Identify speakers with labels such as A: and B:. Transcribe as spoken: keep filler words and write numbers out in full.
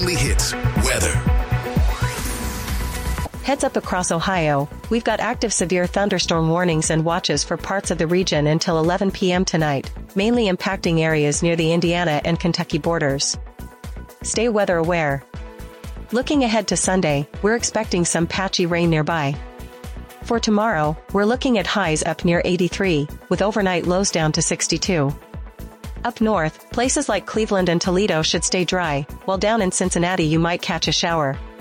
A: only hits, weather.
B: Heads up across Ohio, we've got active severe thunderstorm warnings and watches for parts of the region until eleven p m tonight, mainly impacting areas near the Indiana and Kentucky borders. Stay weather aware. Looking ahead to Sunday, we're expecting some patchy rain nearby. For tomorrow, we're looking at highs up near eighty-three, with overnight lows down to sixty-two. Up north, places like Cleveland and Toledo should stay dry, while down in Cincinnati you might catch a shower.